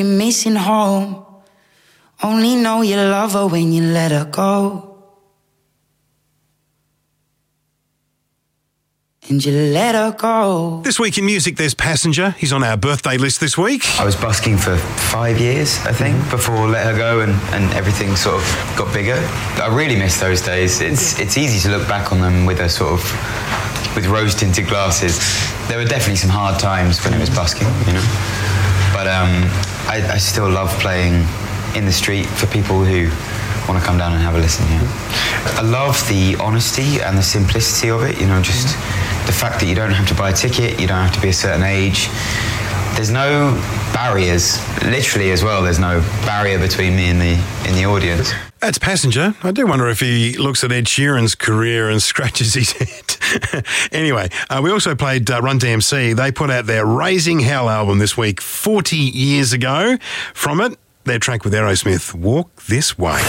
missing home. Only know you love her when you let her go. And you let her go. This week in music, there's Passenger. He's on our birthday list this week. I was busking for 5 years, I think, before Let Her Go and everything sort of got bigger. I really miss those days. It's easy to look back on them with with rose-tinted glasses. There were definitely some hard times when it was busking, you know. But I still love playing in the street for people who want to come down and have a listen, yeah. I love the honesty and the simplicity of it, you know, just the fact that you don't have to buy a ticket, you don't have to be a certain age. There's no barriers, literally as well, there's no barrier between me and the audience. That's Passenger. I do wonder if he looks at Ed Sheeran's career and scratches his head. Anyway, we also played Run DMC. They put out their Raising Hell album this week, 40 years ago. From it, their track with Aerosmith, Walk This Way.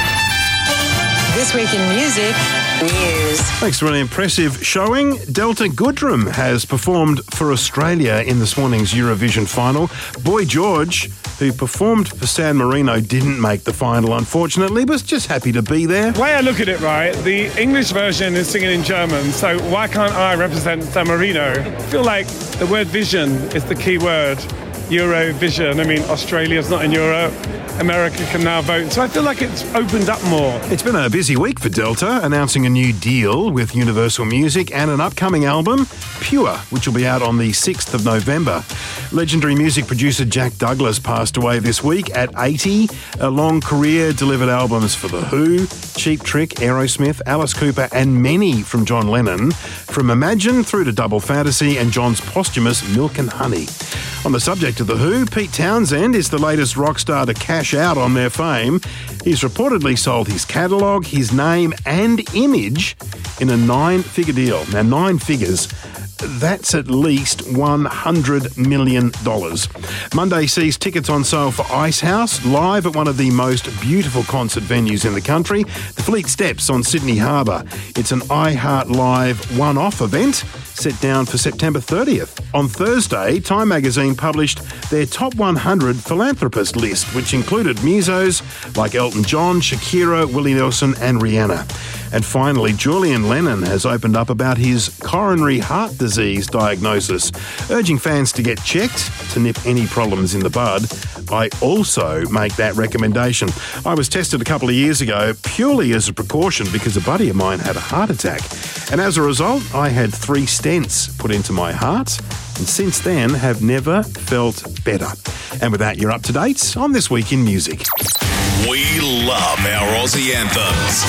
This week in music, news. Thanks to an impressive showing, Delta Goodrem has performed for Australia in this morning's Eurovision final. Boy George, who performed for San Marino, didn't make the final, unfortunately, but just happy to be there. The way I look at it, right, the English version is singing in German, so why can't I represent San Marino? I feel like the word vision is the key word. Eurovision. I mean, Australia's not in Europe. America can now vote. So I feel like it's opened up more. It's been a busy week for Delta, announcing a new deal with Universal Music and an upcoming album, Pure, which will be out on the 6th of November. Legendary music producer Jack Douglas passed away this week at 80. A long career delivered albums for The Who, Cheap Trick, Aerosmith, Alice Cooper, and many from John Lennon, from Imagine through to Double Fantasy and John's posthumous Milk and Honey. On the subject of The Who, Pete Townsend is the latest rock star to cash out on their fame. He's reportedly sold his catalogue, his name and image in a 9-figure deal. Now, 9 figures, that's at least $100 million. Monday sees tickets on sale for Icehouse, live at one of the most beautiful concert venues in the country, the Fleet Steps on Sydney Harbour. It's an iHeart Live one-off event set down for September 30th. On Thursday, Time magazine published their top 100 philanthropist list, which included musos like Elton John, Shakira, Willie Nelson and Rihanna. And finally, Julian Lennon has opened up about his coronary heart disease diagnosis, urging fans to get checked to nip any problems in the bud. I also make that recommendation. I was tested a couple of years ago purely as a precaution because a buddy of mine had a heart attack. And as a result, I had 3 stents put into my heart, and since then have never felt better. And with that, you're up to date on This Week in Music. We love our Aussie anthems.